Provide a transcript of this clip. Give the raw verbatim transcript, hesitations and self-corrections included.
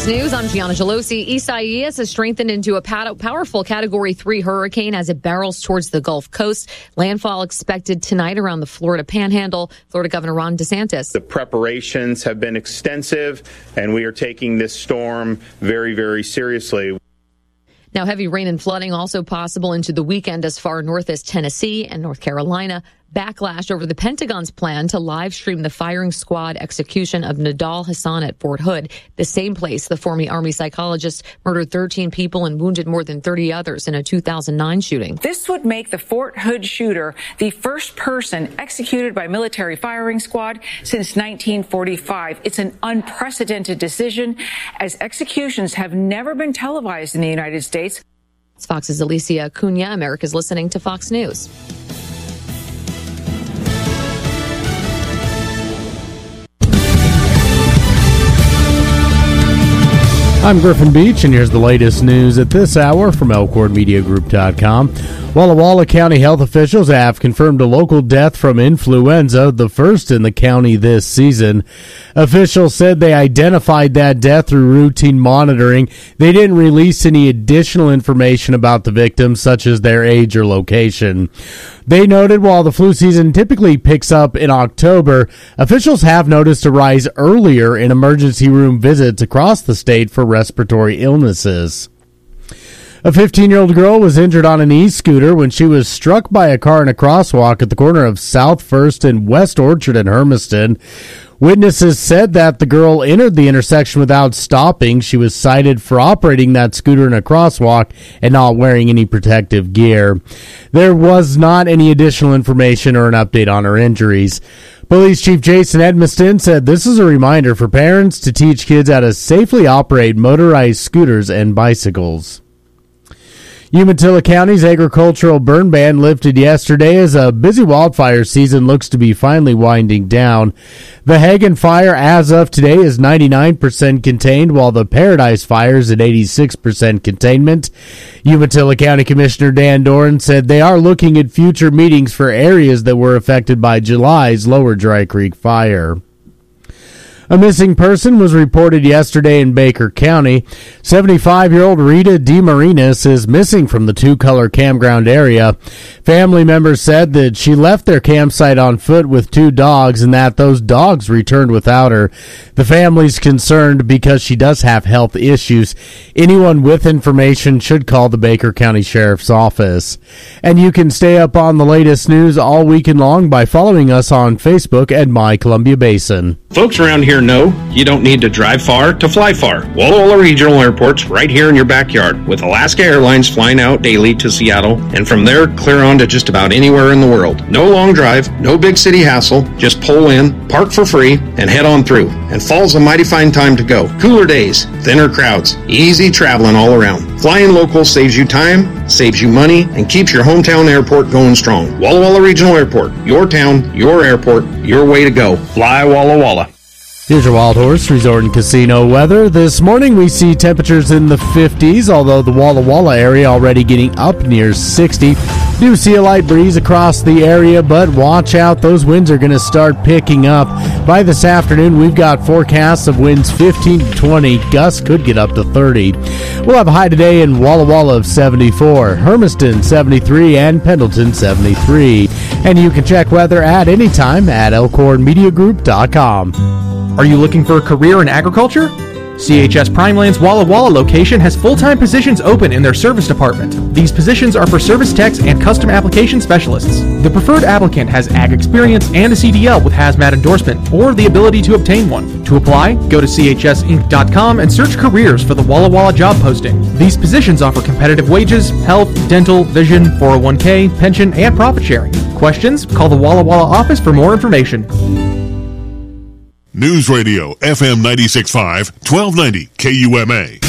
News, I'm Gianna Gelosi. Isaias has strengthened into a powerful Category three hurricane as it barrels towards the Gulf Coast. Landfall expected tonight around the Florida Panhandle. Florida Governor Ron DeSantis. The preparations have been extensive, and we are taking this storm very, very seriously. Now, heavy rain and flooding also possible into the weekend as far north as Tennessee and North Carolina. Backlash over the Pentagon's plan to live stream the firing squad execution of Nidal Hasan at Fort Hood, the same place the former Army psychologist murdered thirteen people and wounded more than thirty others in a two thousand nine shooting. This would make the Fort Hood shooter the first person executed by military firing squad since nineteen forty-five. It's an unprecedented decision, as executions have never been televised in the United States. It's Fox's Alicia Cunha. America's listening to Fox News. I'm Griffin Beach, and here's the latest news at this hour from Elkhorn Media Group dot com. Walla Walla County health officials have confirmed a local death from influenza, the first in the county this season. Officials said they identified that death through routine monitoring. They didn't release any additional information about the victims, such as their age or location. They noted while the flu season typically picks up in October, officials have noticed a rise earlier in emergency room visits across the state for respiratory illnesses. A fifteen-year-old girl was injured on an e-scooter when she was struck by a car in a crosswalk at the corner of South First and West Orchard in Hermiston. Witnesses said that the girl entered the intersection without stopping. She was cited for operating that scooter in a crosswalk and not wearing any protective gear. There was not any additional information or an update on her injuries. Police Chief Jason Edmiston said this is a reminder for parents to teach kids how to safely operate motorized scooters and bicycles. Umatilla County's agricultural burn ban lifted yesterday as a busy wildfire season looks to be finally winding down. The Hagen fire as of today is ninety-nine percent contained, while the Paradise fire is at eighty-six percent containment. Umatilla County Commissioner Dan Doran said they are looking at future meetings for areas that were affected by July's Lower Dry Creek fire. A missing person was reported yesterday in Baker County. seventy-five-year-old Rita DeMarinis is missing from the Two-Color campground area. Family members said that she left their campsite on foot with two dogs and that those dogs returned without her. The family's concerned because she does have health issues. Anyone with information should call the Baker County Sheriff's Office. And you can stay up on the latest news all weekend long by following us on Facebook at My Columbia Basin. Folks around here know you don't need to drive far to fly far. Walla Walla Regional Airport's right here in your backyard, with Alaska Airlines flying out daily to Seattle, and from there clear on to just about anywhere in the world. No long drive, no big city hassle, just pull in, park for free, and head on through. And fall's a mighty fine time to go. Cooler days, thinner crowds, easy traveling all around. Flying local saves you time, saves you money, and keeps your hometown airport going strong. Walla Walla Regional Airport, your town, your airport, your way to go. Fly Walla Walla. Here's your Wild Horse Resort and Casino weather. This morning we see temperatures in the fifties, although the Walla Walla area already getting up near sixty. Do see a light breeze across the area, but watch out. Those winds are going to start picking up. By this afternoon, we've got forecasts of winds fifteen to twenty. Gusts could get up to thirty. We'll have a high today in Walla Walla of seventy-four, Hermiston seventy-three, and Pendleton seventy-three. And you can check weather at any time at Elkhorn Media Group dot com. Are you looking for a career in agriculture? C H S Primeland's Walla Walla location has full-time positions open in their service department. These positions are for service techs and custom application specialists. The preferred applicant has ag experience and a C D L with hazmat endorsement or the ability to obtain one. To apply, go to C H S Inc dot com and search careers for the Walla Walla job posting. These positions offer competitive wages, health, dental, vision, four oh one k, pension, and profit sharing. Questions? Call the Walla Walla office for more information. News Radio, F M ninety-six point five, twelve ninety K U M A.